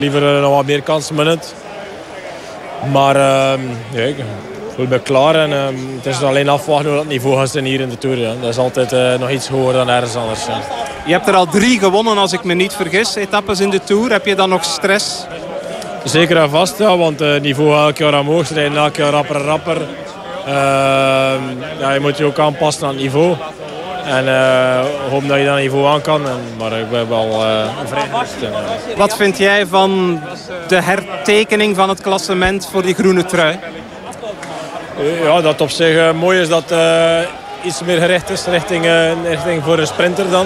Liever nog wat meer kansen benut. Maar ik voel me klaar en het is alleen afwachten hoe dat niveau gaat zijn hier in de Tour. Ja. Dat is altijd nog iets hoger dan ergens anders. Ja. Je hebt er al 3 gewonnen, als ik me niet vergis, etappes in de Tour. Heb je dan nog stress? Zeker en vast, ja, want het niveau elk jaar omhoog. Ze rijden elk jaar rapper en rapper. Je moet je ook aanpassen aan het niveau. En hoop dat je dat niveau aan kan. Maar ik ben wel vrij gerust. Wat vind jij van de hertekening van het klassement voor die groene trui? Ja, dat op zich mooi is dat iets meer gericht is richting voor een sprinter dan.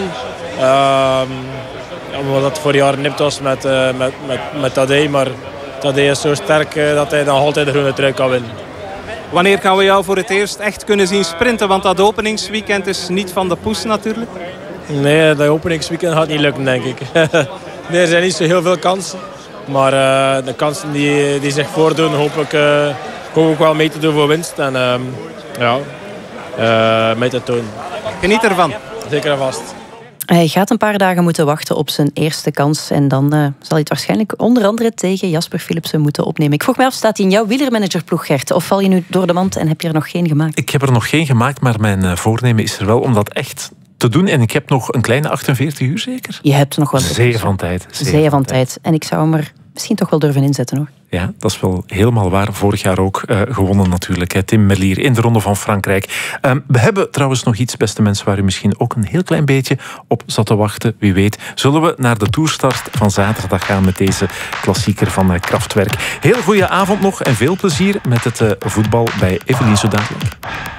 Omdat dat voor jaren nipt was met Tadej. Maar Tadej is zo sterk dat hij dan altijd de groene trui kan winnen. Wanneer gaan we jou voor het eerst echt kunnen zien sprinten? Want dat openingsweekend is niet van de poes natuurlijk. Nee, dat openingsweekend gaat niet lukken, denk ik. Nee, er zijn niet zo heel veel kansen. Maar de kansen die zich voordoen, hoop ik ook wel mee te doen voor winst. En mee te tonen. Geniet ervan. Zeker en vast. Hij gaat een paar dagen moeten wachten op zijn eerste kans. En dan zal hij het waarschijnlijk onder andere tegen Jasper Philipsen moeten opnemen. Ik vroeg me af, staat hij in jouw wielermanagerploeg, Gert? Of val je nu door de mand en heb je er nog geen gemaakt? Ik heb er nog geen gemaakt, maar mijn voornemen is er wel om dat echt te doen. En ik heb nog een kleine 48 uur zeker. Je hebt nog wel... Zeeën van tijd. Zeeën van tijd. En ik zou hem er misschien toch wel durven inzetten, hoor. Ja, dat is wel helemaal waar. Vorig jaar ook gewonnen natuurlijk. Hè. Tim Merlier in de Ronde van Frankrijk. We hebben trouwens nog iets, beste mensen, waar u misschien ook een heel klein beetje op zat te wachten. Wie weet, zullen we naar de toerstart van zaterdag gaan met deze klassieker van Kraftwerk. Heel goede avond nog en veel plezier met het voetbal bij Evelien zo dadelijk.